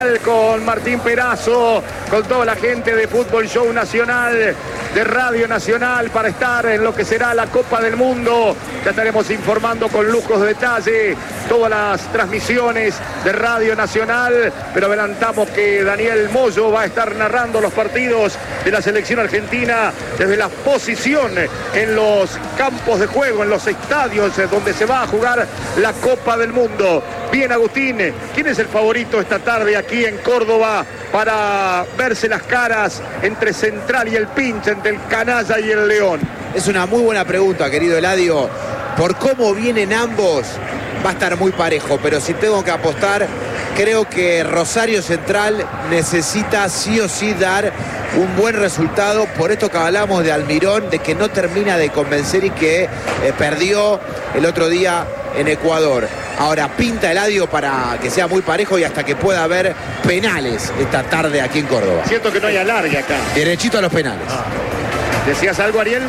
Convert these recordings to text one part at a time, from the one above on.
Con Martín Perazo, con toda la gente de Fútbol Show Nacional, de Radio Nacional, para estar en lo que será la Copa del Mundo. Ya estaremos informando con lujos de detalle todas las transmisiones de Radio Nacional, pero adelantamos que Daniel Moyo va a estar narrando los partidos de la selección argentina desde la posición en los campos de juego, en los estadios donde se va a jugar la Copa del Mundo. Bien, Agustín, ¿quién es el favorito esta tarde aquí en Córdoba para verse las caras entre Central y el Pincha, entre el Canalla y el León? Es una muy buena pregunta, querido Eladio. Por cómo vienen ambos, va a estar muy parejo, pero si tengo que apostar, creo que Rosario Central necesita sí o sí dar un buen resultado, por esto que hablamos de Almirón, de que no termina de convencer y que perdió el otro día en Ecuador. Ahora pinta Eladio para que sea muy parejo y hasta que pueda haber penales esta tarde aquí en Córdoba. Siento que no hay alargue acá. Derechito a los penales. ¿Decías algo, Ariel?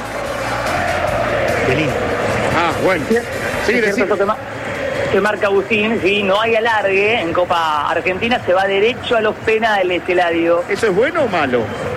Qué lindo. Bueno. Sí, decimos. Que marca Agustín, si no hay alargue en Copa Argentina, se va derecho a los penales, Eladio. ¿Eso es bueno o malo?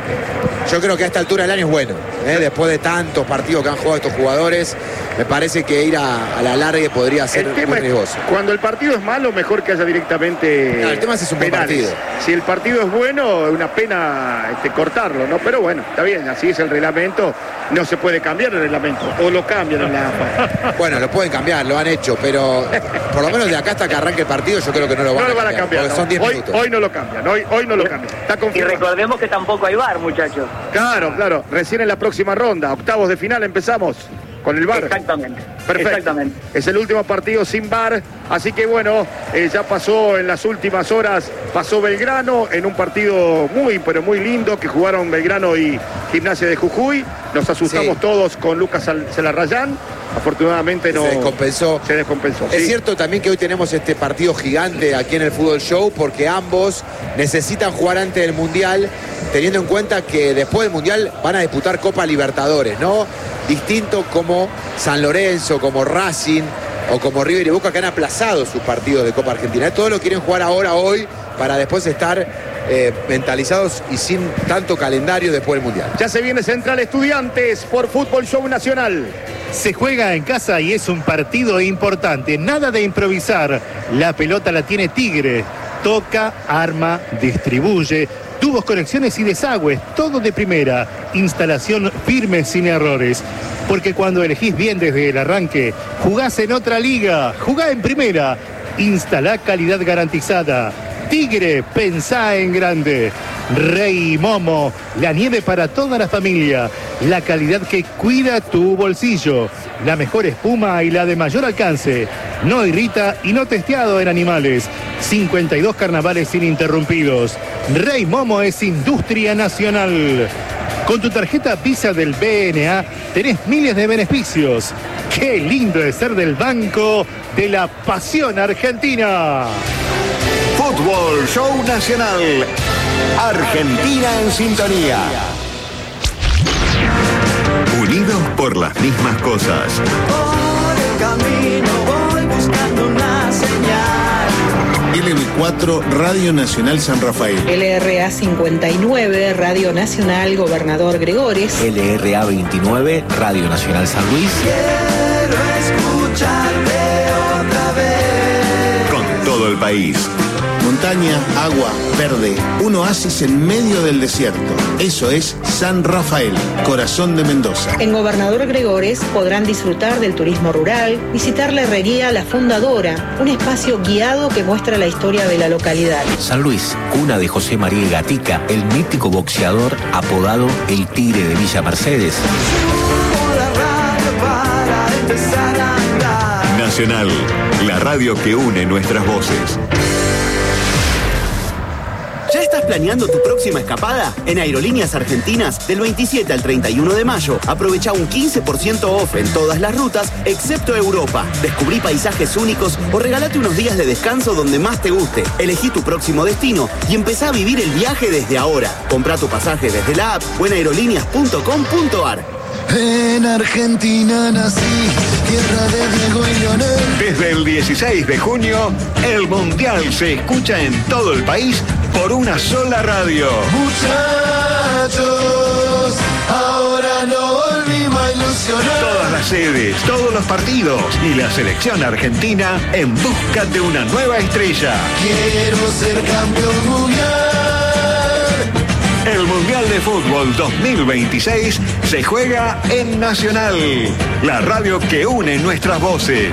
Yo creo que a esta altura del año es bueno, después de tantos partidos que han jugado estos jugadores, me parece que ir a la largue podría ser muy riesgoso. Cuando el partido es malo, mejor que haya directamente. No, el tema es si es un buen partido. Si el partido es bueno, es una pena cortarlo, ¿no? Pero bueno, está bien, así es el reglamento. No se puede cambiar el reglamento, o lo cambian en la AFA. Bueno, lo pueden cambiar, lo han hecho, pero por lo menos de acá hasta que arranque el partido yo creo que no lo van a cambiar. Porque son 10 minutos. Hoy no lo cambian, hoy no lo cambian. Está confirmado. Y recordemos que tampoco hay VAR, muchachos. Claro, recién en la próxima ronda, octavos de final empezamos con el VAR. Exactamente. Perfecto. Exactamente. Es el último partido sin VAR, así que bueno, ya pasó en las últimas horas, pasó Belgrano en un partido muy, pero muy lindo que jugaron Belgrano y Gimnasia de Jujuy. Nos asustamos todos con Lucas Celarrayán. Afortunadamente no. Se descompensó. Es cierto también que hoy tenemos este partido gigante aquí en el Fútbol Show porque ambos necesitan jugar antes del Mundial, teniendo en cuenta que después del Mundial van a disputar Copa Libertadores, ¿no? Distinto como San Lorenzo, como Racing o como River y Boca, que han aplazado sus partidos de Copa Argentina. Todos lo quieren jugar ahora, hoy, para después estar mentalizados y sin tanto calendario después del Mundial. Ya se viene Central Estudiantes por Fútbol Show Nacional. Se juega en casa y es un partido importante. Nada de improvisar. La pelota la tiene Tigre. Toca, arma, distribuye. Tubos, conexiones y desagües. Todo de primera. Instalación firme sin errores. Porque cuando elegís bien desde el arranque, jugás en otra liga. Jugá en primera. Instalá calidad garantizada. Tigre, pensá en grande. Rey Momo, la nieve para toda la familia, la calidad que cuida tu bolsillo, la mejor espuma y la de mayor alcance, no irrita y no testeado en animales, 52 carnavales ininterrumpidos. Rey Momo es industria nacional. Con tu tarjeta Visa del BNA tenés miles de beneficios. ¡Qué lindo es ser del Banco de la Pasión Argentina! Fútbol Show Nacional. Argentina en sintonía. Unidos por las mismas cosas. Por el camino voy buscando una señal. LB4 Radio Nacional San Rafael. LRA 59 Radio Nacional Gobernador Gregores. LRA 29 Radio Nacional San Luis. Quiero escucharte otra vez. Con todo el país. Montaña, agua, verde, un oasis en medio del desierto. Eso es San Rafael, corazón de Mendoza. En Gobernador Gregores podrán disfrutar del turismo rural, visitar la herrería La Fundadora, un espacio guiado que muestra la historia de la localidad. San Luis, cuna de José María Gatica, el mítico boxeador apodado El Tigre de Villa Mercedes. Nacional, la radio que une nuestras voces. ¿Ya estás planeando tu próxima escapada? En Aerolíneas Argentinas, del 27 al 31 de mayo, aprovecha un 15% off en todas las rutas, excepto Europa. Descubrí paisajes únicos o regalate unos días de descanso donde más te guste. Elegí tu próximo destino y empezá a vivir el viaje desde ahora. Comprá tu pasaje desde la app o en aerolíneas.com.ar. En Argentina nací, tierra de Diego y Leonel. Desde el 16 de junio, el Mundial se escucha en todo el país por una sola radio. Muchachos, ahora no volvimos a ilusionar. Todas las sedes, todos los partidos y la selección argentina en busca de una nueva estrella. Quiero ser campeón mundial. El Mundial de Fútbol 2026 se juega en Nacional, la radio que une nuestras voces.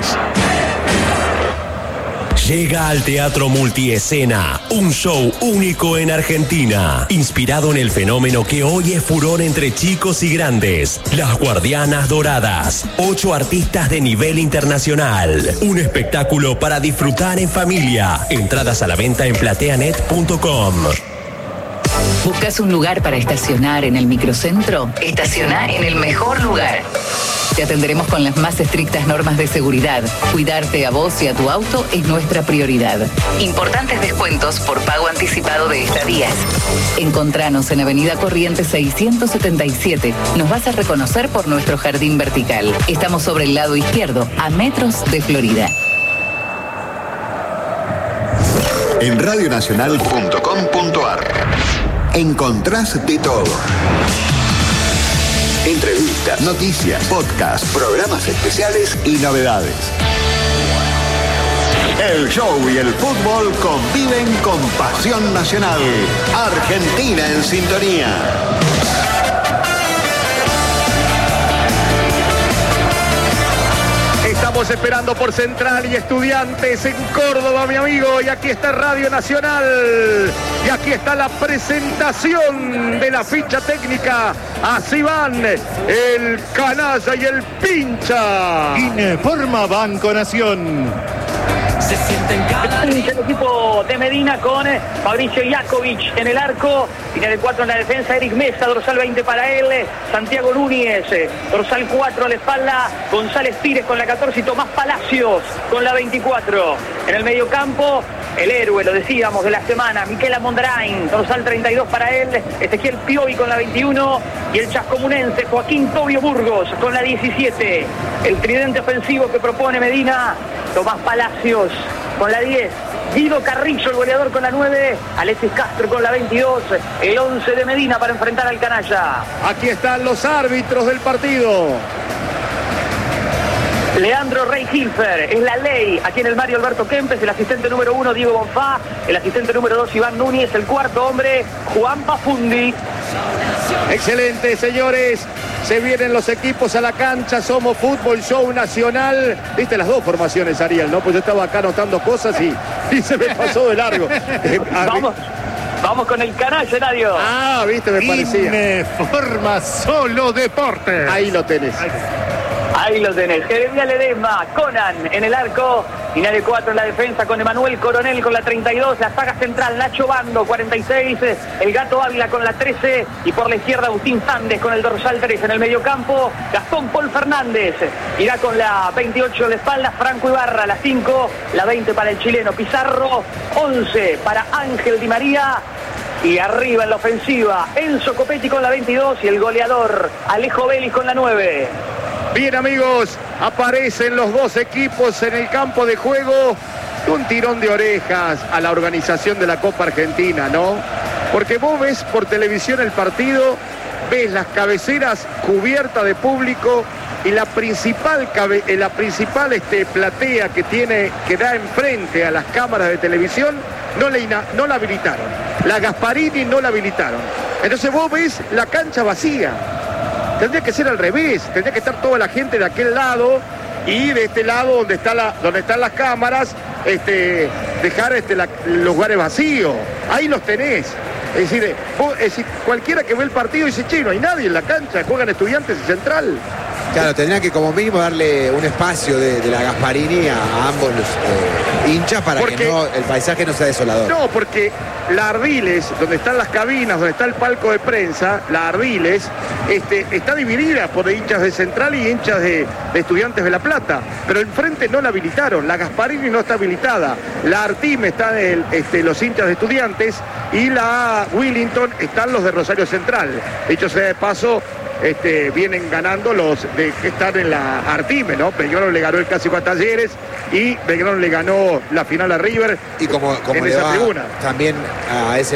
Llega al Teatro Multiescena, un show único en Argentina, inspirado en el fenómeno que hoy es furor entre chicos y grandes, Las Guardianas Doradas. 8 artistas de nivel internacional. Un espectáculo para disfrutar en familia. Entradas a la venta en plateanet.com. ¿Buscas un lugar para estacionar en el microcentro? Estaciona en el mejor lugar. Te atenderemos con las más estrictas normas de seguridad. Cuidarte a vos y a tu auto es nuestra prioridad. Importantes descuentos por pago anticipado de estadías. Encontranos en Avenida Corrientes 677. Nos vas a reconocer por nuestro jardín vertical. Estamos sobre el lado izquierdo, a metros de Florida. En radionacional.com.ar encontrás de todo. Entrevistas, noticias, podcasts, programas especiales y novedades. El show y el fútbol conviven con pasión nacional. Argentina en sintonía. Estamos esperando por Central y Estudiantes en Córdoba, mi amigo. Y aquí está Radio Nacional. Y aquí está la presentación de la ficha técnica. Así van el Canalla y el Pincha. Informa Banco Nación. Se siente en cada el equipo de Medina con Fabricio Iakovic en el arco, línea de 4 en la defensa, Eric Mesa, dorsal 20 para él, Santiago Núñez, dorsal 4 a la espalda, González Pires con la 14 y Tomás Palacios con la 24. En el medio campo, el héroe, lo decíamos, de la semana, Miquel Mondrain, dorsal 32 para él, Ezequiel Piovi con la 21 y el chascomunense Joaquín Tobio Burgos con la 17. El tridente ofensivo que propone Medina, Tomás Palacios con la 10, Guido Carrillo, el goleador, con la 9, Alexis Castro con la 22, el 11 de Medina para enfrentar al Canalla. Aquí están los árbitros del partido. Leandro Rey Hilfer, es la ley aquí en el Mario Alberto Kempes, el asistente número 1 Diego Bonfá, el asistente número 2 Iván Núñez, el cuarto hombre Juan Pafundi. Excelente, señores. Se vienen los equipos a la cancha, somos Fútbol Show Nacional. Viste las dos formaciones, Ariel, ¿no? Pues yo estaba acá anotando cosas y se me pasó de largo. Vamos con el Canalla, Eladio. Ah, viste, me parecía. Informa Solo Deportes. Ahí lo tenés. Ahí lo tenés. Jeremías Ledesma, Conan en el arco, línea de 4 en la defensa con Emanuel Coronel con la 32, la saga central Nacho Bando 46, el Gato Ávila con la 13 y por la izquierda Agustín Sández con el dorsal 3 en el mediocampo, Gastón Paul Fernández irá con la 28 en la espalda, Franco Ibarra la 5, la 20 para el chileno Pizarro, 11 para Ángel Di María. Y arriba en la ofensiva, Enzo Copetti con la 22 y el goleador Alejo Vélez con la 9. Bien, amigos, aparecen los dos equipos en el campo de juego. Un tirón de orejas a la organización de la Copa Argentina, ¿no? Porque vos ves por televisión el partido, ves las cabeceras cubiertas de público y la principal platea que da enfrente a las cámaras de televisión no la habilitaron. La Gasparini no la habilitaron. Entonces vos ves la cancha vacía. Tendría que ser al revés, tendría que estar toda la gente de aquel lado y de este lado donde están las cámaras, dejar los lugares vacíos. Ahí los tenés. Es decir, cualquiera que ve el partido dice, che, no hay nadie en la cancha, juegan Estudiantes y Central. Claro, tendría que como mínimo darle un espacio de la Gasparini a ambos los hinchas para que el paisaje no sea desolador. No, porque la Ardiles, donde están las cabinas, donde está el palco de prensa, la Ardiles está dividida por hinchas de Central y hinchas de Estudiantes de La Plata, pero enfrente no la habilitaron, la Gasparini no está habilitada, la Artime está los hinchas de Estudiantes y la Willington están los de Rosario Central. Dicho sea de paso, vienen ganando los de que están en la Artime, ¿no? Belgrano le ganó el clásico a Talleres y Belgrano le ganó la final a River. Y como en le esa va tribuna también a ese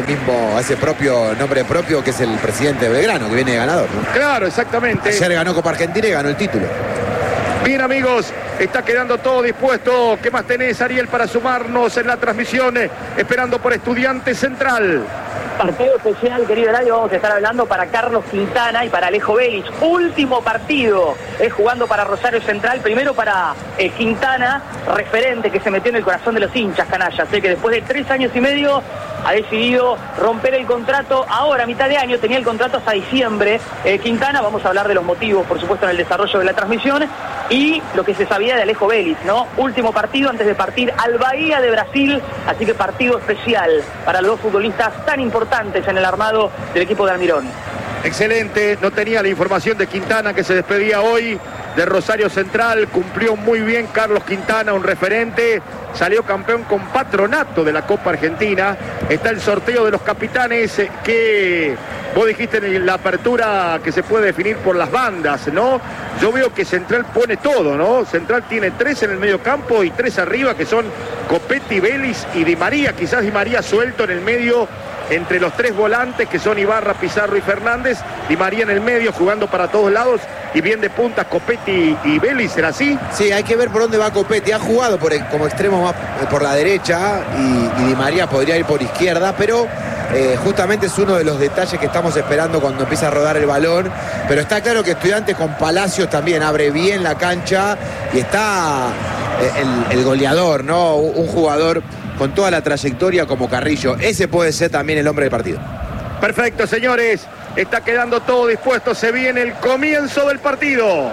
propio nombre propio que es el presidente de Belgrano, que viene de ganador, ¿no? Claro, exactamente. Ayer ganó Copa Argentina y ganó el título. Bien, amigos, está quedando todo dispuesto. ¿Qué más tenés, Ariel, para sumarnos en la transmisión? Esperando por Estudiantes Central. Partido especial, querido Eladio, vamos a estar hablando para Carlos Quintana y para Alejo Vélez. Último partido, jugando para Rosario Central. Primero para Quintana, referente que se metió en el corazón de los hinchas, canallas. Que después de 3 años y medio ha decidido romper el contrato. Ahora, a mitad de año, tenía el contrato hasta diciembre. Quintana, vamos a hablar de los motivos, por supuesto, en el desarrollo de la transmisión. Y lo que se sabía de Alejo Vélez, ¿no? Último partido antes de partir al Bahía de Brasil. Así que partido especial para los dos futbolistas tan importantes en el armado del equipo de Almirón. Excelente, no tenía la información de Quintana que se despedía hoy de Rosario Central. Cumplió muy bien Carlos Quintana, un referente. Salió campeón con Patronato de la Copa Argentina. Está el sorteo de los capitanes que vos dijiste en la apertura que se puede definir por las bandas, ¿no? Yo veo que Central pone todo, ¿no? Central tiene 3 en el medio campo y 3 arriba, que son Copetti, Vélez y Di María. Quizás Di María suelto en el medio entre los 3 volantes que son Ibarra, Pizarro y Fernández. Di María en el medio jugando para todos lados y bien de puntas Copetti y Vélez. ¿Será así? Sí, hay que ver por dónde va Copetti. Ha jugado como extremo más por la derecha y Di María podría ir por izquierda, pero justamente es uno de los detalles que estamos esperando cuando empieza a rodar el balón. Pero está claro que Estudiantes con Palacios también abre bien la cancha y está el goleador, ¿no? Un jugador con toda la trayectoria como Carrillo. Ese puede ser también el hombre del partido. Perfecto, señores. Está quedando todo dispuesto. Se viene el comienzo del partido.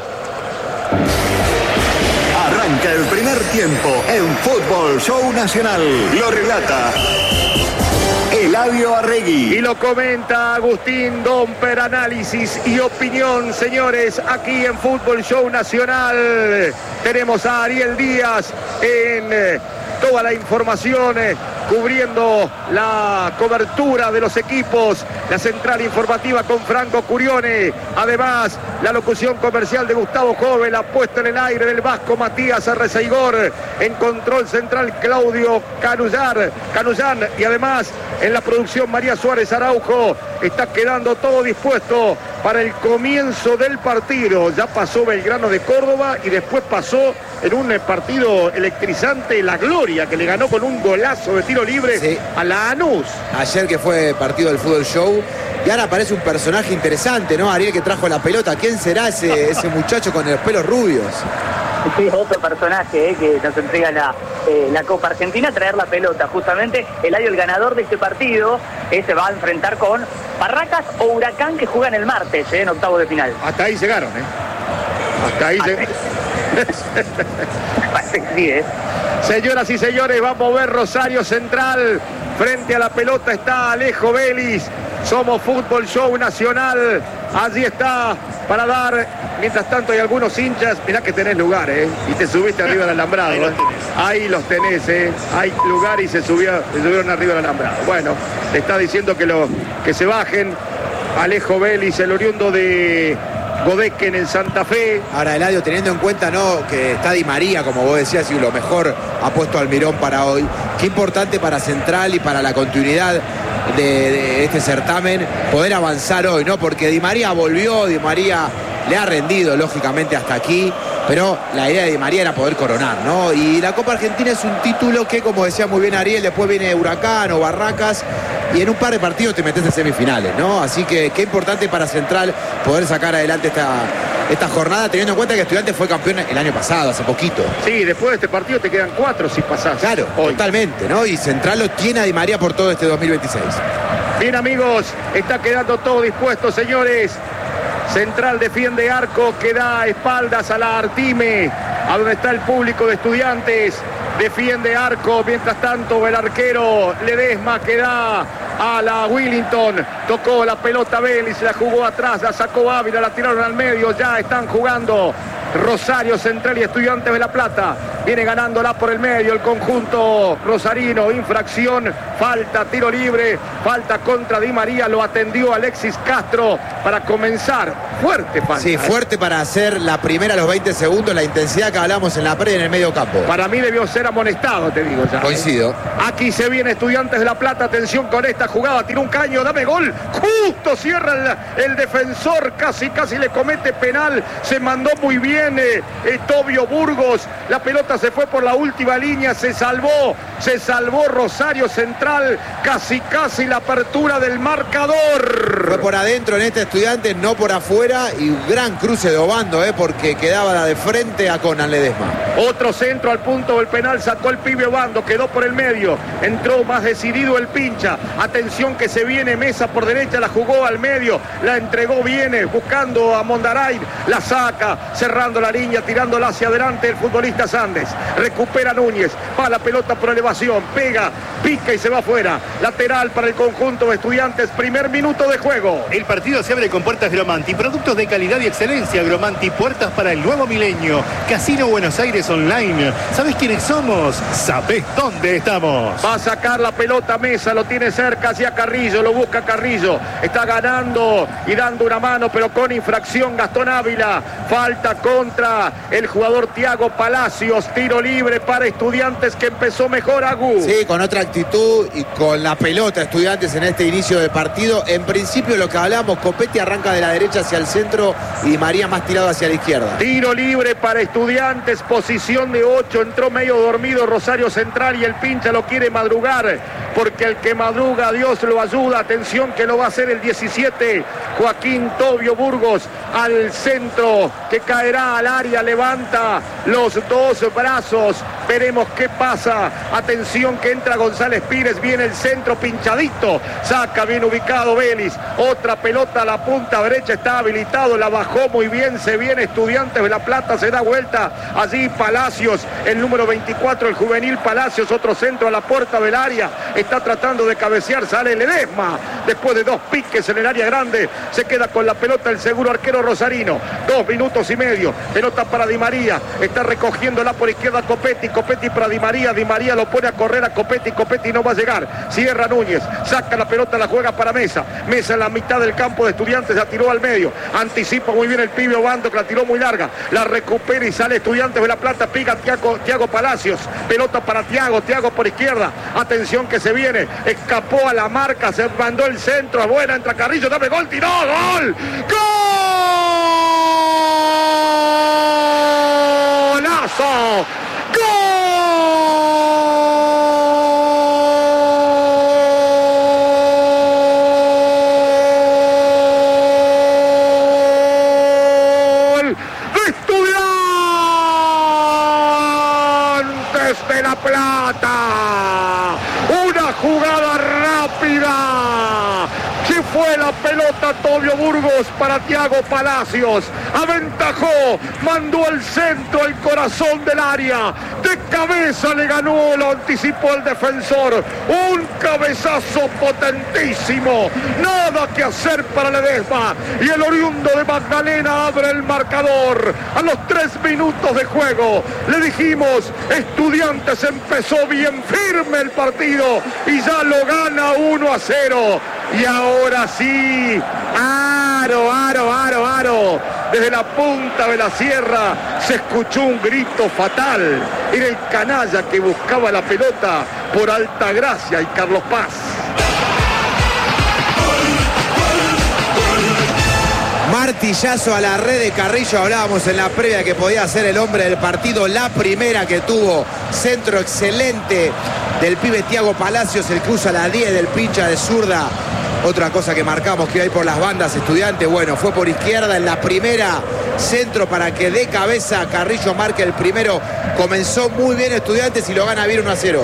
Arranca el primer tiempo en Fútbol Show Nacional. Lo relata Eladio Arregui. Y lo comenta Agustín Domper. Análisis y opinión, señores, aquí en Fútbol Show Nacional. Tenemos a Ariel Díaz en toda la información, cubriendo la cobertura de los equipos, la central informativa con Franco Curione, además la locución comercial de Gustavo Jove, la puesta en el aire del vasco Matías Arrezaigor, en control central Claudio Canullán y además en la producción María Suárez Araujo. Está quedando todo dispuesto para el comienzo del partido. Ya pasó Belgrano de Córdoba y después pasó en un partido electrizante La Gloria, que le ganó con un golazo de tiro libre a Lanús. Ayer que fue partido del Fútbol Show. Y ahora aparece un personaje interesante, ¿no? Ariel, que trajo la pelota. ¿Quién será ese muchacho con los pelos rubios? Sí, otro personaje que nos entrega la Copa Argentina, traer la pelota. Justamente el ganador de este partido se va a enfrentar con Barracas o Huracán, que juegan el martes en octavos de final. Hasta ahí llegaron, Hasta ahí Señoras y señores, va a mover Rosario Central. Frente a la pelota está Alejo Vélez. Somos Fútbol Show Nacional. Allí está para dar. Mientras tanto hay algunos hinchas. Mirá que tenés lugar, y te subiste arriba del alambrado. Ahí los tenés, hay lugar y se subieron arriba del alambrado. Bueno, le está diciendo que se bajen. Alejo Vélez, el oriundo de Godecken en Santa Fe. Ahora, Eladio, teniendo en cuenta, ¿no?, que está Di María, como vos decías, y lo mejor ha puesto Almirón para hoy. Qué importante para Central y para la continuidad de este certamen poder avanzar hoy, ¿no? Porque Di María volvió, Di María le ha rendido, lógicamente, hasta aquí. Pero la idea de Di María era poder coronar, ¿no? Y la Copa Argentina es un título que, como decía muy bien Ariel, después viene Huracán o Barracas y en un par de partidos te metes en semifinales, ¿no? Así que qué importante para Central poder sacar adelante esta jornada, teniendo en cuenta que Estudiantes fue campeón el año pasado, hace poquito. Sí, después de este partido te quedan 4 si pasás. Claro, hoy. Totalmente, ¿no? Y Central lo tiene a Di María por todo este 2026. Bien, amigos, está quedando todo dispuesto, señores. Central defiende arco que da espaldas a la Artime, a donde está el público de Estudiantes. Defiende arco, mientras tanto el arquero Ledesma que da a la Willington. Tocó la pelota Vélez, la jugó atrás, la sacó Ávila, la tiraron al medio. Ya están jugando Rosario Central y Estudiantes de La Plata. Viene ganándola por el medio el conjunto rosarino. Infracción, falta, tiro libre, falta contra Di María. Lo atendió Alexis Castro para comenzar. Fuerte falta. Sí, fuerte para hacer la primera a los 20 segundos. La intensidad que hablamos en la previa en el medio campo. Para mí debió ser amonestado, te digo ya. Coincido. Aquí se viene Estudiantes de La Plata. Atención con esta jugada. Tiró un caño, dame gol. Justo cierra el defensor. Casi le comete penal. Se mandó muy bien Tobio Burgos. La pelota se fue por la última línea. Se salvó Rosario Central. Casi la apertura del marcador. Fue por adentro en este Estudiantes, no por afuera. Y gran cruce de Obando, porque quedaba de frente a Conan Ledesma. Otro centro al punto del penal. Sacó el pibe Obando. Quedó por el medio. Entró más decidido el Pincha. Atención que se viene Mesa por derecha. La jugó al medio. La entregó bien. Buscando a Mondarain. La saca. Cerrando la línea. Tirándola hacia adelante el futbolista Sandes. Recupera Núñez. Va la pelota por elevación. Pega. Pica y se va afuera. Lateral para el conjunto de Estudiantes. Primer minuto de juego. El partido se abre con puertas Gromanti. Productos de calidad y excelencia. Gromanti. Puertas para el nuevo milenio. Casino Buenos Aires Online. ¿Sabes quiénes somos? ¿Sabés dónde estamos? Va a sacar la pelota Mesa. Lo tiene cerca hacia Carrillo. Lo busca Carrillo. Está ganando y dando una mano, pero con infracción Gastón Ávila. Falta contra el jugador Thiago Palacios. Tiro libre para Estudiantes que empezó mejor, Agu. Sí, con otra actitud y con la pelota Estudiantes en este inicio de partido. En principio lo que hablamos, Copetti arranca de la derecha hacia el centro y Di María más tirado hacia la izquierda. Tiro libre para Estudiantes, posición de 8. Entró medio dormido Rosario Central y el Pincha lo quiere madrugar, porque el que madruga Dios lo ayuda. Atención que lo va a hacer el 17, Joaquín Tobio Burgos, al centro, que caerá al área, levanta los dos brazos, veremos qué pasa. Atención que entra González Pires, viene el centro pinchadito, saca bien ubicado Vélez, otra pelota a la punta derecha, está habilitado, la bajó muy bien, se viene Estudiantes de La Plata, se da vuelta allí Palacios, el número 24, el juvenil Palacios, otro centro a la puerta del área, está tratando de cabecear, sale Ledesma, después de dos piques en el área grande, se queda con la pelota el seguro arquero rosarino. 2 minutos y medio, pelota para Di María, está recogiéndola por izquierda Copetti para Di María lo pone a correr a Copetti no va a llegar, cierra Núñez, saca la pelota, la juega para Mesa en la mitad del campo de Estudiantes, la tiró al medio, anticipa muy bien el pibe Obando que la tiró muy larga, la recupera y sale Estudiantes de La Plata, pica Thiago Palacios, pelota para Thiago por izquierda, atención que se viene, escapó a la marca, se mandó el centro, buena, entra Carrillo, dame gol, tiró, gol, ¡golazo! ¡Gol de Estudiantes de La Plata! Una jugada rápida. Se fue la pelota Tobio Burgos para Thiago Palacios. Aventajó, mandó al centro, al corazón del área. De cabeza le ganó, lo anticipó el defensor. Un cabezazo potentísimo. Nada que hacer para Ledesma. Y el oriundo de Magdalena abre el marcador. A los 3 minutos de juego le dijimos, Estudiantes empezó bien firme el partido y ya lo gana 1-0. Y ahora sí, aro. Desde la punta de la sierra se escuchó un grito fatal. Era el canalla que buscaba la pelota por Altagracia y Carlos Paz. Martillazo a la red de Carrillo, hablábamos en la previa que podía ser el hombre del partido, la primera que tuvo, centro excelente del pibe Thiago Palacios, el que usa la 10 del Pincha de zurda. Otra cosa que marcamos que hay por las bandas Estudiantes, bueno, fue por izquierda en la primera, centro para que de cabeza Carrillo marque el primero. Comenzó muy bien Estudiantes y lo gana bien 1-0.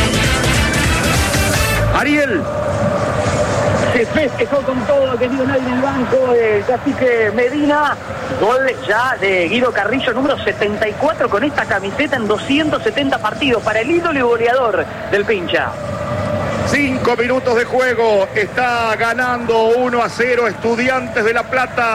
Ariel. Se festejó con todo, querido nadie en el banco, el cacique Medina. Gol ya de Guido Carrillo, número 74 con esta camiseta en 270 partidos para el ídolo y goleador del Pincha. 5 minutos de juego, está ganando 1-0 Estudiantes de La Plata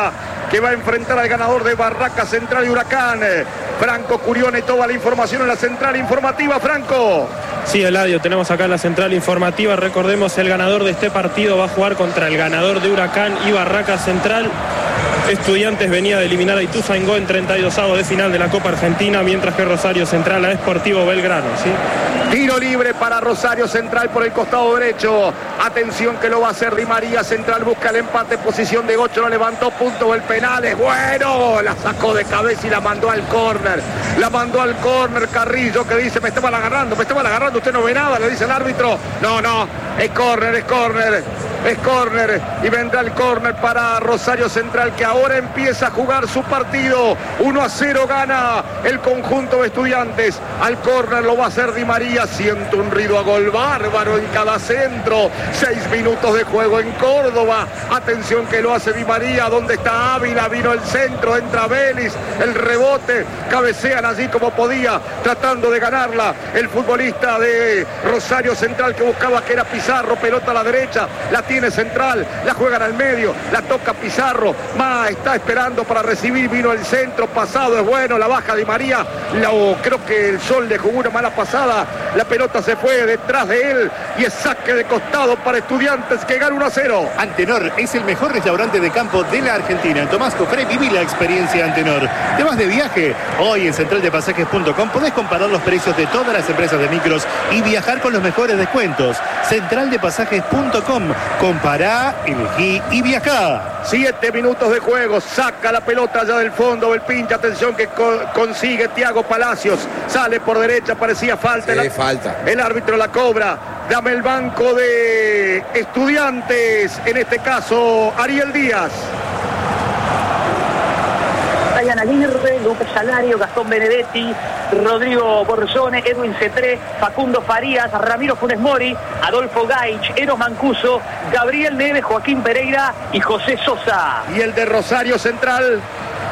que va a enfrentar al ganador de Barraca Central y Huracán. Franco Curione, toda la información en la central informativa, Franco. Sí, Eladio, tenemos acá en la central informativa. Recordemos, el ganador de este partido va a jugar contra el ganador de Huracán y Barraca Central. Estudiantes venía de eliminar a Ituzaingó en 32avos de final de la Copa Argentina, mientras que Rosario Central a Sportivo Belgrano, ¿sí? Tiro libre para Rosario Central por el costado derecho. Atención que lo va a hacer Di María. Central busca el empate, posición de 8, lo levantó, punto del penal. Es bueno, la sacó de cabeza y la mandó al córner. La mandó al córner Carrillo, que dice, me estaban agarrando, usted no ve nada, le dice el árbitro. No, es córner, es córner. Y vendrá el córner para Rosario Central, que ahora empieza a jugar su partido. 1-0 gana el conjunto de Estudiantes. Al córner lo va a hacer Di María. Siente un ruido a gol bárbaro en cada centro. 6 minutos de juego en Córdoba. Atención que lo hace Di María. ¿Dónde está Ávila? Vino el centro, entra Vélez, el rebote, cabecean allí como podía, tratando de ganarla el futbolista de Rosario Central, que buscaba, que era Pizarro. Pelota a la derecha, la tiene Central, la juegan al medio, la toca Pizarro, está esperando para recibir, vino el centro, pasado, es bueno, la baja Di María, creo que el Sol le jugó una mala pasada, la pelota se fue detrás de él y es saque de costado para Estudiantes, que gana 1-0. Antenor es el mejor restaurante de campo de la Argentina. En Tomás Cofré viví la experiencia Antenor. ¿Te vas de viaje? Hoy en centraldepasajes.com podés comparar los precios de todas las empresas de micros y viajar con los mejores descuentos. Centraldepasajes.com. Compará, elegí y viajá. 7 minutos de juego, saca la pelota allá del fondo, el pinche, atención que consigue Thiago Palacios, sale por derecha, parecía falta. Sí, falta. El árbitro la cobra. Dame el banco de Estudiantes, en este caso Ariel Díaz. Brian Aguirre, Lucas Salario, Gastón Benedetti, Rodrigo Borzone, Edwin Cetré, Facundo Farías, Ramiro Funes Mori, Adolfo Gaich, Eros Mancuso, Gabriel Neves, Joaquín Pereira y José Sosa. Y el de Rosario Central,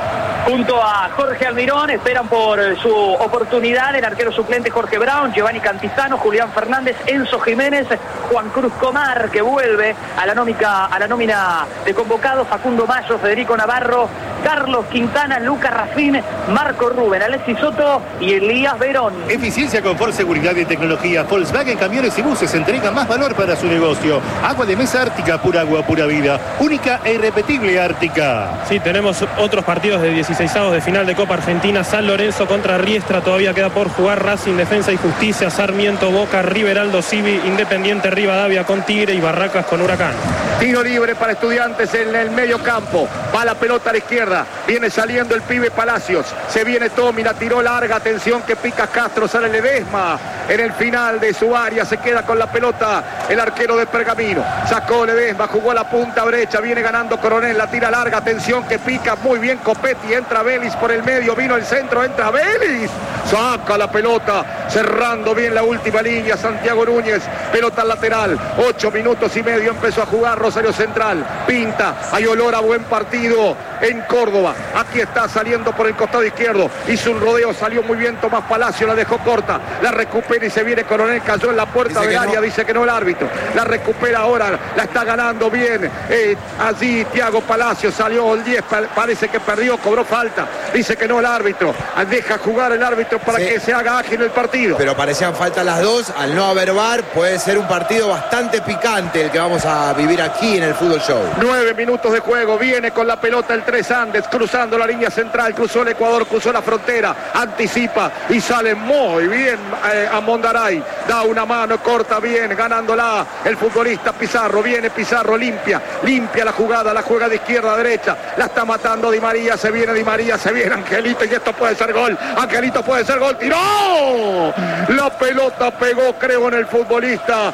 junto a Jorge Almirón, esperan por su oportunidad el arquero suplente Jorge Brown, Giovanni Cantizano, Julián Fernández, Enzo Jiménez, Juan Cruz Comar, que vuelve a la nómina de convocados, Facundo Mayo, Federico Navarro, Carlos Quintana, Lucas Rafín, Marco Rubén, Alexis Soto y Elías Verón. Eficiencia, confort, seguridad y tecnología. Volkswagen Camiones y Buses entrega más valor para su negocio. Agua de mesa Ártica, pura agua, pura vida. Única e irrepetible Ártica. Sí, tenemos otros partidos de 16avos de final de Copa Argentina. San Lorenzo contra Riestra, todavía queda por jugar. Racing, Defensa y Justicia, Sarmiento, Boca, River, Aldo Civi, Independiente Rivadavia con Tigre y Barracas con Huracán. Tiro libre para Estudiantes en el medio campo. Va la pelota a la izquierda. Viene saliendo el pibe Palacios. Se viene Tommy, la tiró larga. Atención que pica Castro. Sale Ledesma en el final de su área. Se queda con la pelota el arquero de Pergamino. Sacó Ledesma, jugó a la punta brecha. Viene ganando Coronel. La tira larga. Atención que pica muy bien Copetti. Entra Vélez por el medio. Vino el centro. Entra Vélez. Saca la pelota. Cerrando bien la última línea. Santiago Núñez. Pelota al lateral. 8 minutos y medio empezó a jugar Rosario Central. Pinta. Hay olor a buen partido en Córdoba. Aquí está saliendo por el costado izquierdo. Hizo un rodeo. Salió muy bien Tomás Palacio. La dejó corta. La recupera y se viene Coronel. Cayó en la puerta del área. Dice que no el árbitro. La recupera ahora. La está ganando bien. Allí Thiago Palacio salió el 10. Parece que perdió. Cobró falta. Dice que no el árbitro. Deja jugar el árbitro para que se haga ágil el partido. Pero parecían falta las dos. Al no haber VAR puede ser un partido bastante picante el que vamos a vivir aquí en el Fútbol Show. 9 minutos de juego. Viene con la pelota el 3 Andes. Cruzando la línea central. Cruzó el Ecuador. Cruzó la frontera. Anticipa y sale muy bien a Mondaray. Da una mano. Corta bien. Ganándola el futbolista Pizarro. Viene Pizarro. Limpia la jugada. La juega de izquierda a derecha. La está matando Di María. Se viene Di María. Se viene Angelito. Y esto puede ser gol. Angelito puede ser gol. ¡Tiró! La pelota pegó, creo, en el futbolista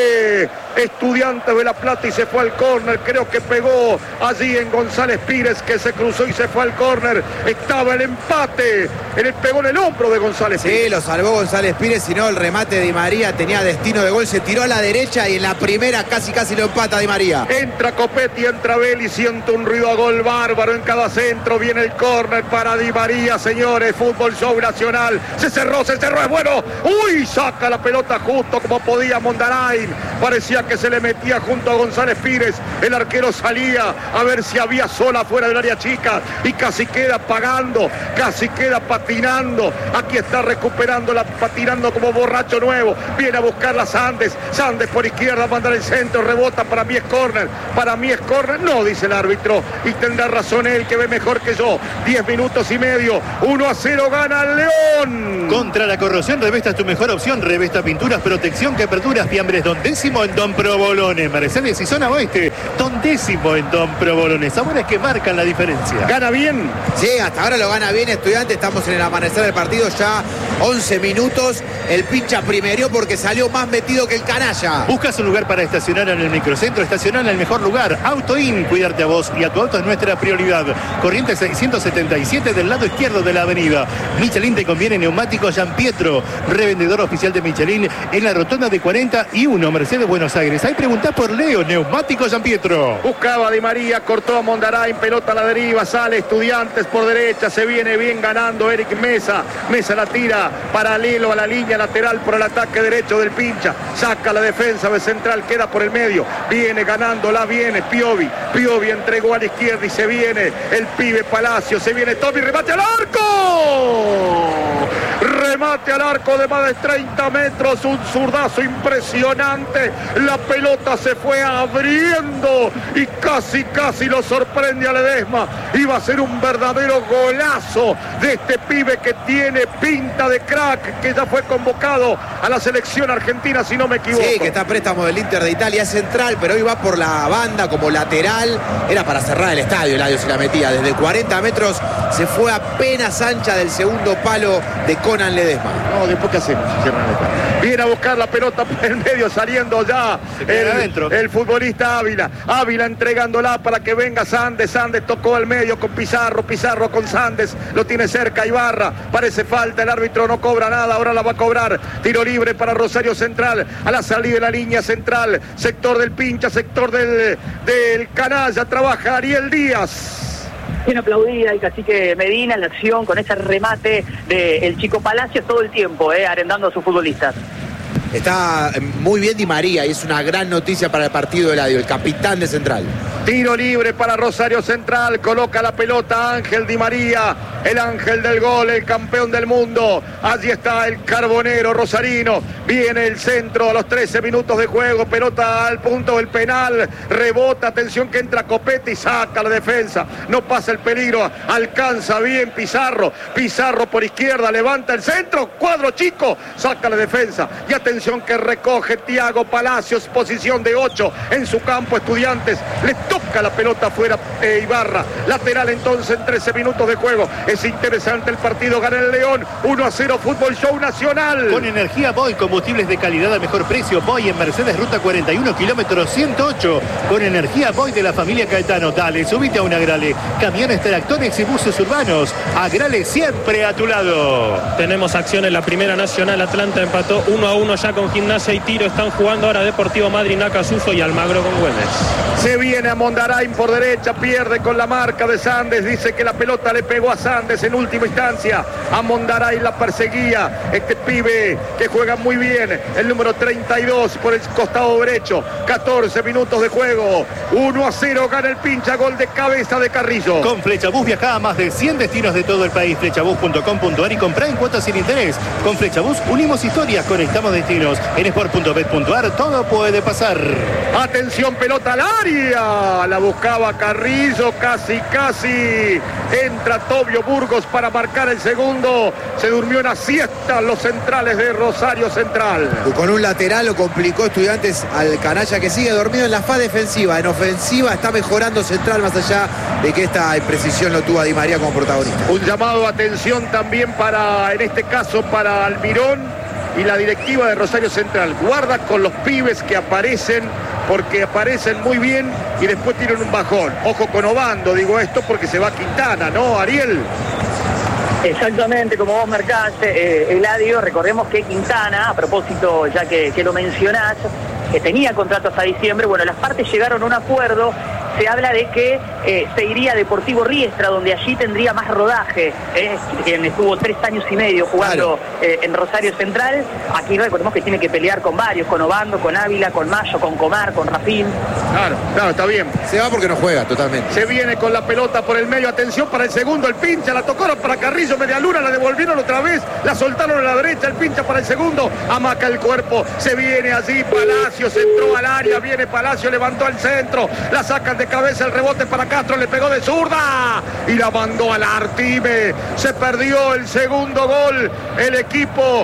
de Estudiantes de La Plata y se fue al córner. Creo que pegó allí en González Pires, que se cruzó y se fue al córner. Estaba el empate. Pegó en el hombro de González Pires. Sí, lo salvó González Pires, si no el remate de Di María tenía destino de gol. Se tiró a la derecha y en la primera casi lo empata Di María. Entra Copetti, entra Vélez, siente un ruido a gol bárbaro en cada centro. Viene el córner para Di María, señores. Fútbol Show Nacional. Se cerró, es bueno. Uy, saca la pelota justo como podía Mondarain. Parecía Mira que se le metía junto a González Pires. El arquero salía a ver si había sola fuera del área chica y casi queda pagando, casi queda patinando. Aquí está recuperándola, patinando como borracho nuevo. Viene a buscarla Sandes. Sandes por izquierda, manda el centro, rebota. Para mí es córner. Para mí es córner. No, dice el árbitro. Y tendrá razón él, que ve mejor que yo. 10 minutos y medio. 1-0 gana el León. Contra la corrosión, Revesta es tu mejor opción. Revesta pinturas, protección, que aperturas, fiambres. Don Décimo en Don Provolone. Mercedes y zona oeste. Don Décimo en Don Provolone. Sabores que marcan la diferencia. ¿Gana bien? Sí, hasta ahora lo gana bien Estudiantes. Estamos en el amanecer del partido, ya 11 minutos. El pincha primero porque salió más metido que el canalla. ¿Buscas un lugar para estacionar en el microcentro? Estacionar en el mejor lugar. AutoIn. Cuidarte a vos y a tu auto es nuestra prioridad. Corriente 677 del lado izquierdo de la avenida. Michelin te conviene neumáticos Gian Pietro. Revendedor oficial de Michelin en la rotonda de 41 Mercedes Buenos Aires. Ahí preguntá por Leo. Neumáticos Gian Pietro. Buscaba Di María, cortó a Mondaray, pelota a la deriva, sale Estudiantes por derecha, se viene bien ganando Eric Mesa. Mesa la tira paralelo a la línea lateral por el ataque derecho del pincha. Saca la defensa de Central, queda por el medio. Viene ganándola, viene Piovi. Piovi entregó a la izquierda y se viene el pibe Palacio. Se viene Tommy, remate al arco. Remate al arco de más de 30 metros, un zurdazo impresionante. La pelota se fue abriendo y casi lo sorprende a Ledesma. Iba a ser un verdadero golazo de este pibe que tiene pinta de crack, que ya fue convocado a la selección argentina, si no me equivoco. Sí, que está a préstamo del Inter de Italia, es central, pero hoy va por la banda como lateral. Era para cerrar el estadio, Eladio se la metía. Desde 40 metros se fue apenas ancha del segundo palo de Conan Ledesma. No, después ¿qué hacemos? Viene a buscar la pelota por el medio, saliendo ya el futbolista Ávila. Ávila entregándola para que venga Sandes. Sandes tocó al medio con Pizarro. Pizarro con Sandes. Lo tiene cerca Ibarra. Parece falta. El árbitro no cobra nada. Ahora la va a cobrar. Tiro libre para Rosario Central. A la salida de la línea central. Sector del pincha. Sector del canalla. Trabaja Ariel Díaz. Bien aplaudida el cacique Medina en la acción con ese remate del Chico Palacios todo el tiempo, arendando a sus futbolistas. Está muy bien Di María y es una gran noticia para el partido de Eladio, el capitán de Central. Tiro libre para Rosario Central, coloca la pelota Ángel Di María, el ángel del gol, el campeón del mundo. Allí está el carbonero rosarino, viene el centro a los 13 minutos de juego, pelota al punto del penal, rebota, atención que entra Copete y saca la defensa, no pasa el peligro, alcanza bien Pizarro, Pizarro por izquierda, levanta el centro, cuadro chico, saca la defensa y atención que recoge Thiago Palacios, posición de 8 en su campo. Estudiantes, le toca la pelota afuera Ibarra, lateral entonces en 13 minutos de juego. Es interesante el partido, gana el León 1-0, Fútbol Show Nacional. Con energía Boy, combustibles de calidad a mejor precio. Boy en Mercedes, ruta 41, kilómetro 108. Con energía Boy de la familia Caetano. Dale, subite a un Agrale. Camiones, tractores y buses urbanos. Agrale siempre a tu lado. Tenemos acción en la Primera Nacional. Atlanta empató 1-1 ya con Gimnasia y Tiro. Están jugando ahora Deportivo Madrid, Nacasuso y Almagro con Güemes. Se viene a Mondarain por derecha, pierde con la marca de Sandes. Dice que la pelota le pegó a Sandes en última instancia. A Mondarain la perseguía este pibe que juega muy bien, el número 32 por el costado derecho. 14 minutos de juego. 1-0 gana el pincha, gol de cabeza de Carrillo. Con Flechabús viaja a más de 100 destinos de todo el país. Flechabús.com.ar y comprá en cuotas sin interés. Con Flechabús unimos historias, conectamos destinos. En sport.bet.ar todo puede pasar. Atención, pelota al área. La buscaba Carrillo, casi. Entra Tobio Burgos para marcar el segundo. Se durmió una siesta los centrales de Rosario Central. Con un lateral lo complicó Estudiantes al canalla, que sigue dormido en la fase defensiva. En ofensiva está mejorando Central, más allá de que esta imprecisión lo tuvo a Di María como protagonista. Un llamado de atención también para, en este caso, para Almirón y la directiva de Rosario Central. Guarda con los pibes que aparecen, porque aparecen muy bien y después tienen un bajón. Ojo con Obando, digo esto porque se va Quintana, ¿no, Ariel? Exactamente, como vos marcaste, Eladio, recordemos que Quintana, a propósito, ya que lo mencionás, que tenía contrato hasta diciembre, bueno, las partes llegaron a un acuerdo. Se habla de que se iría a Deportivo Riestra, donde allí tendría más rodaje, quien estuvo 3 años y medio jugando en Rosario Central. Aquí recordemos que tiene que pelear con varios, con Obando, con Ávila, con Mayo, con Comar, con Rafín. Claro, está bien. Se va porque no juega totalmente. Se viene con la pelota por el medio, atención para el segundo, el pincha, la tocaron para Carrillo, media luna, la devolvieron otra vez, la soltaron a la derecha, el pincha para el segundo, amaca el cuerpo, se viene allí, Palacios entró al área, viene Palacio, levantó al centro, la sacan de cabeza, el rebote para Castro, le pegó de zurda y la mandó al Artime. Se perdió el segundo gol el equipo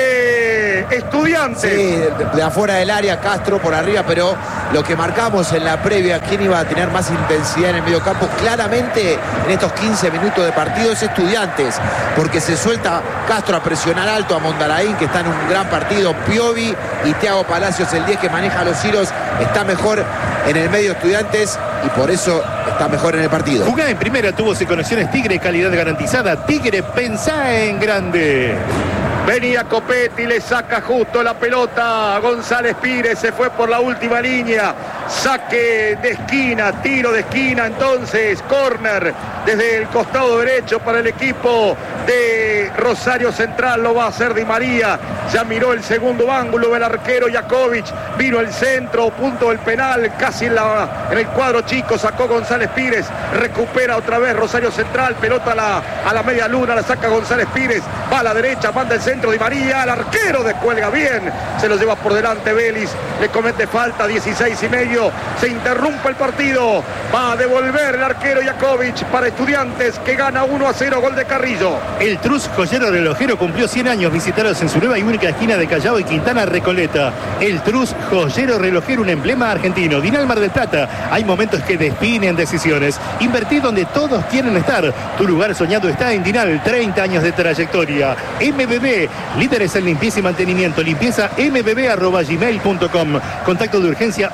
de Estudiantes. Sí, de afuera del área, Castro por arriba, pero lo que marcamos en la previa, quién iba a tener más intensidad en el medio campo, claramente en estos 15 minutos de partido es Estudiantes, porque se suelta Castro a presionar alto a Mondaraín, que está en un gran partido, Piovi y Thiago Palacios, el 10 que maneja los hilos, está mejor en el medio Estudiantes y por eso está mejor en el partido. Jugá en primera, tuvo conexiones Tigre, calidad garantizada. Tigre, pensá en grande. Venía Copetti, le saca justo la pelota a González Pires, se fue por la última línea, saque de esquina, tiro de esquina, entonces córner desde el costado derecho para el equipo de Rosario Central, lo va a hacer Di María, ya miró el segundo ángulo del arquero Jakovic, vino el centro, punto del penal, casi en el cuadro chico, sacó González Pires, recupera otra vez Rosario Central, pelota a la media luna, la saca González Pires, va a la derecha, manda el centro Di María, el arquero descuelga bien, se lo lleva por delante Vélez, le comete falta, 16:30, se interrumpe el partido, va a devolver el arquero Jakovic para Estudiantes que gana 1-0, gol de Carrillo. El Trus Joyero Relojero cumplió 100 años, visitaros en su nueva y única esquina de Callao y Quintana Recoleta. El Trus Joyero Relojero, un emblema argentino. Dinal Mar del Plata, hay momentos que definen decisiones. Invertí donde todos quieren estar. Tu lugar soñado está en Dinal, 30 años de trayectoria. MBB, líderes en limpieza y mantenimiento. Limpieza mbb@gmail.com. Contacto de urgencia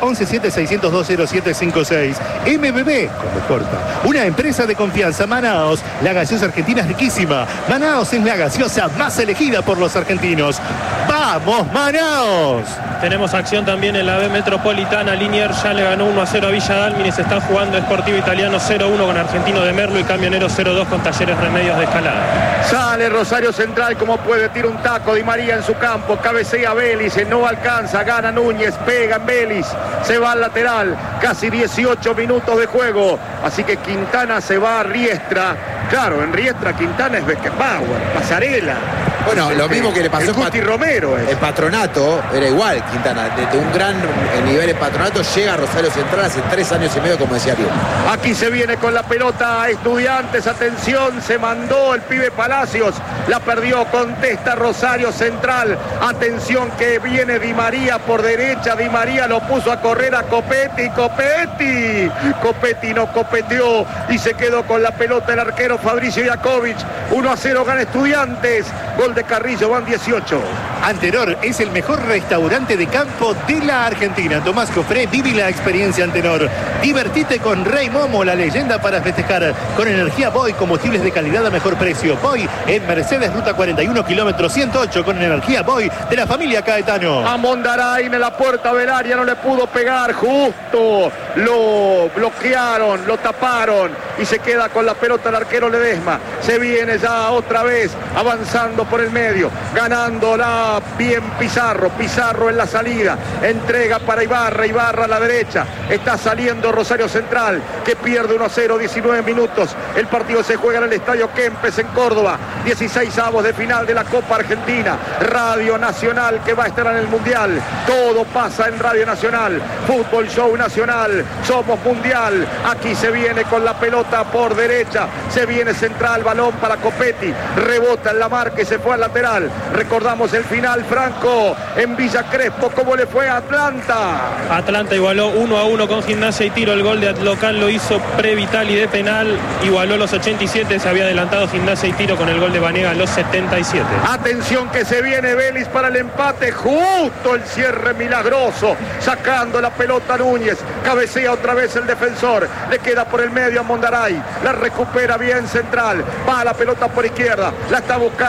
1176020756. MBB, como corta. Una empresa de confianza. Manaos, la gaseosa argentina es riquísima. Manaos es la gaseosa más elegida por los argentinos. ¡Vamos, Manaos! Tenemos acción también en la B Metropolitana. Liniers ya le ganó 1-0 a Villa Dálmines. Está jugando Sportivo Italiano 0-1 con Argentino de Merlo y Camionero 0-2 con Talleres Remedios de Escalada. Sale Rosario Central como puede, tira un taco, Di María en su campo, cabecea Vélez, no alcanza, gana Núñez, pega en Vélez, se va al lateral, casi 18 minutos de juego, así que Quintana se va a Riestra. Claro, en Riestra Quintana es Beckenbauer, Pasarela. Bueno, lo mismo que le pasó en Romero. El Patronato era igual, Quintana. De un gran nivel en Patronato llega a Rosario Central hace 3 años y medio, como decía Ariel. Aquí se viene con la pelota a Estudiantes, atención, se mandó el pibe Palacios, la perdió, contesta Rosario Central, atención que viene Di María por derecha, Di María lo puso a correr a Copetti, Copetti no copeteó y se quedó con la pelota el arquero Fabricio Jakovic. 1-0 gana Estudiantes, gol de Carrillo, van 18. Antenor es el mejor restaurante de campo de la Argentina. Tomás Cofré, viví la experiencia Antenor. Divertite con Rey Momo, la leyenda para festejar. Con energía Boy, combustibles de calidad a mejor precio. Boy en Mercedes, ruta 41, kilómetro 108, con energía Boy de la familia Caetano. A Mondaraín en la puerta del área, no le pudo pegar, justo lo bloquearon, lo taparon y se queda con la pelota el arquero Ledesma. Se viene ya otra vez avanzando por el medio, ganándola bien Pizarro en la salida, entrega para Ibarra a la derecha, está saliendo Rosario Central que pierde 1-0, 19 minutos, el partido se juega en el Estadio Kempes en Córdoba, 16avos de final de la Copa Argentina, Radio Nacional que va a estar en el Mundial, todo pasa en Radio Nacional, Fútbol Show Nacional, somos Mundial, aquí se viene con la pelota por derecha, se viene Central, balón para Copetti, rebota en la marca y se fue al lateral, recordamos el final, Franco, en Villa Crespo, ¿cómo le fue a Atlanta? Atlanta igualó 1-1 con Gimnasia y Tiro, el gol de local lo hizo Previtali de penal, igualó los 87, se había adelantado Gimnasia y Tiro con el gol de Vanega los 77. Atención que se viene Vélez para el empate, justo el cierre milagroso, sacando la pelota Núñez, cabecea otra vez el defensor, le queda por el medio a Mondaray, la recupera bien Central, va a la pelota por izquierda, la está buscando,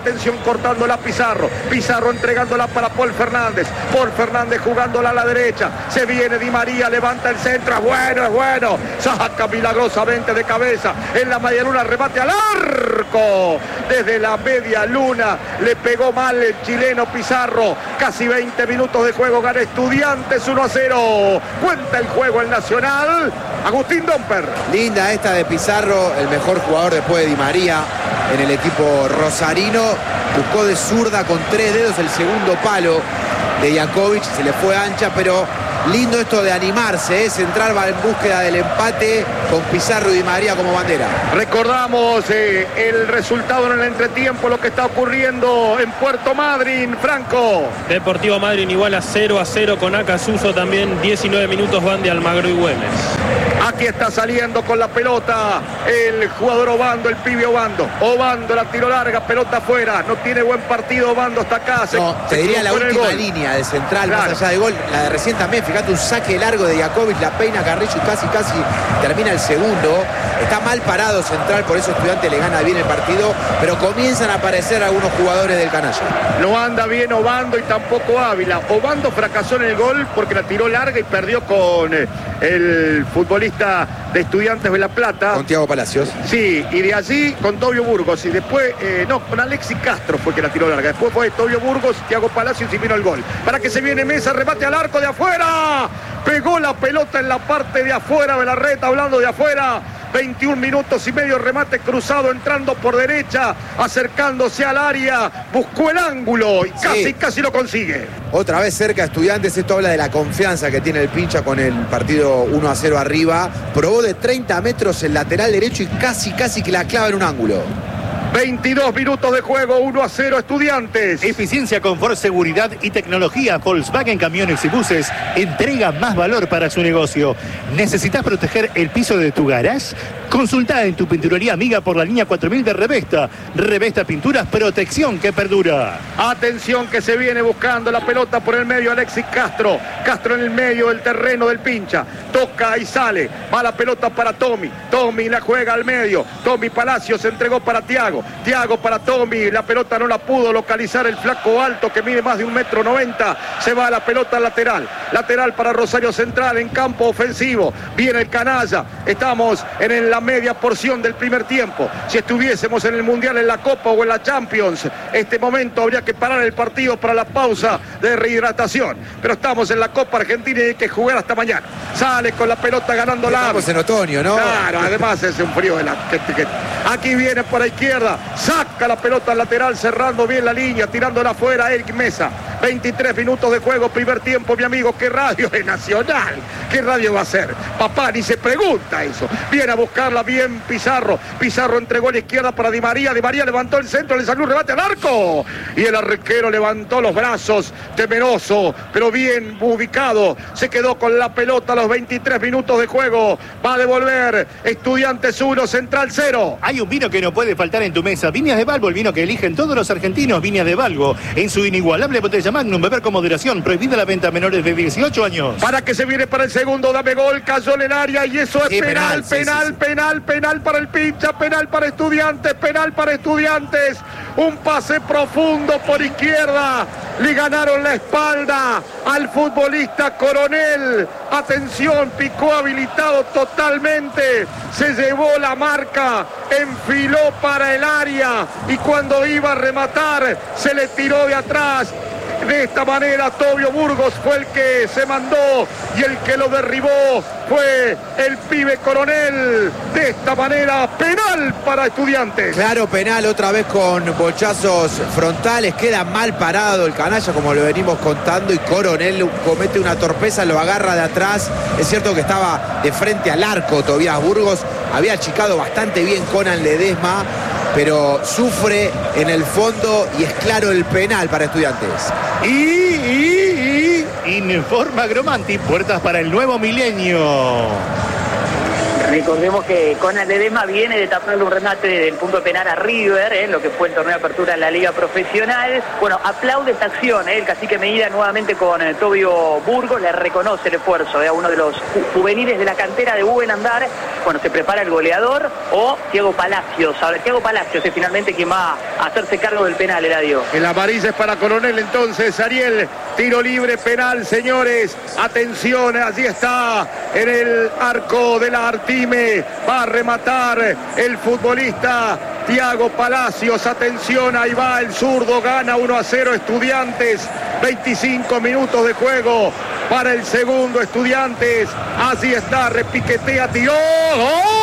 Atención, cortándola Pizarro. Pizarro entregándola para Paul Fernández. Paul Fernández jugándola a la derecha. Se viene Di María, levanta el centro. Es bueno, es bueno. Saca milagrosamente de cabeza. En la media luna, remate al arco. Desde la media luna le pegó mal el chileno Pizarro. Casi 20 minutos de juego. Gana Estudiantes 1-0. Cuenta el juego el Nacional. Agustín Domper. Linda esta de Pizarro, el mejor jugador después de Di María en el equipo rosarino. Buscó de zurda con 3 dedos el segundo palo de Jakovic. Se le fue ancha, pero lindo esto de animarse, ¿eh? Central va en búsqueda del empate con Pizarro y Di María como bandera. Recordamos el resultado en el entretiempo, lo que está ocurriendo en Puerto Madryn, Franco. Deportivo Madryn igual a 0-0 con Acasuso también. 19 minutos van de Almagro y Güemes. Aquí está saliendo con la pelota el jugador Obando, el pibe Obando. Obando la tiró larga, pelota afuera. No tiene buen partido Obando hasta acá. Te diría la última línea de Central, claro, más allá de gol. La de recién también, fíjate, un saque largo de Jakovic, la peina Carrillo y casi termina el segundo. Está mal parado Central, por eso Estudiantes le gana bien el partido, pero comienzan a aparecer algunos jugadores del canalla. No anda bien Obando y tampoco Ávila. Obando fracasó en el gol porque la tiró larga y perdió con el futbolista de Estudiantes de La Plata. Con Thiago Palacios. Sí, y de allí con Tobio Burgos. Y después, con Alexis Castro fue que la tiró larga. Después fue Tobio Burgos, Thiago Palacios y vino el gol. Para que se viene Mesa, remate al arco de afuera. Pegó la pelota en la parte de afuera de la red, hablando de afuera. 21 minutos y medio, remate cruzado, entrando por derecha, acercándose al área, buscó el ángulo y casi lo consigue. Otra vez cerca Estudiantes, esto habla de la confianza que tiene el Pincha con el partido 1-0 arriba. Probó de 30 metros el lateral derecho y casi que la clava en un ángulo. 22 minutos de juego, 1-0 Estudiantes. Eficiencia, confort, seguridad y tecnología. Volkswagen Camiones y Buses entrega más valor para su negocio. ¿Necesitas proteger el piso de tu garage? Consulta en tu pinturería amiga por la línea 4000 de Revesta. Revesta Pinturas, protección que perdura. Atención que se viene buscando la pelota por el medio Alexis Castro. Castro en el medio del terreno del Pincha. Toca y sale. Va la pelota para Tommy. Tommy la juega al medio. Tommy Palacios se entregó para Thiago. Thiago para Tommy. La pelota no la pudo localizar el flaco alto que mide más de 1,90 m. Se va la pelota lateral. Lateral para Rosario Central en campo ofensivo. Viene el canalla. Estamos en la media porción del primer tiempo. Si estuviésemos en el Mundial, en la Copa o en la Champions, este momento habría que parar el partido para la pausa de rehidratación. Pero estamos en la Copa Argentina y hay que jugar hasta mañana. Sale con la pelota ganando la. Estamos en otoño, ¿no? Claro, además es un frío de la. Aquí viene por la izquierda, saca la pelota al lateral, cerrando bien la línea, tirándola afuera Eric Mesa. 23 minutos de juego, primer tiempo, mi amigo. ¿Qué radio es Nacional? ¿Qué radio va a ser? Papá, ni se pregunta eso. Viene a buscarla bien Pizarro. Pizarro entregó a la izquierda para Di María. Di María levantó el centro, le salió un rebate al arco. Y el arquero levantó los brazos, temeroso, pero bien ubicado. Se quedó con la pelota a los 23 minutos de juego. Va a devolver Estudiantes 1, Central 0. Hay un vino que no puede faltar en tu mesa. Viñas de Balbo, el vino que eligen todos los argentinos. Viñas de Balbo, en su inigualable botella Magnum, beber con moderación. Prohibida la venta a menores de 18 años. Para que se viene para el segundo, dame gol, cayó en el área y eso es penal, penal para el Pincha, penal para Estudiantes, penal para Estudiantes. Un pase profundo por izquierda, le ganaron la espalda al futbolista Coronel. Atención, picó habilitado totalmente, se llevó la marca, enfiló para el área y cuando iba a rematar se le tiró de atrás. De esta manera Tobio Burgos fue el que se mandó y el que lo derribó fue el pibe Coronel. De esta manera, penal para Estudiantes. Claro, penal otra vez con bochazos frontales. Queda mal parado el canalla, como lo venimos contando, y Coronel comete una torpeza, lo agarra de atrás. Es cierto que estaba de frente al arco Tobías Burgos. Había achicado bastante bien Conan Ledesma, pero sufre en el fondo y es claro el penal para Estudiantes. Informa Gromanti, puertas para el nuevo milenio. Recordemos que Conan Ledesma viene de taparle un remate del punto penal a River, lo que fue el torneo de apertura en la Liga Profesional. Bueno, aplaude esta acción, el cacique Medina nuevamente con Tobio Burgos, le reconoce el esfuerzo a uno de los juveniles de la cantera de Buen Andar. Bueno, se prepara el goleador o Thiago Palacios. Ahora, Thiago Palacios es finalmente quien va a hacerse cargo del penal, Eladio. El amarilla es para Coronel entonces, Ariel. Tiro libre, penal, señores. Atención, allí está en el arco de la Artime. Va a rematar el futbolista Thiago Palacios. Atención, ahí va el zurdo. Gana 1-0 Estudiantes. 25 minutos de juego para el segundo Estudiantes. Así está, repiquetea, tiró. ¡Gol!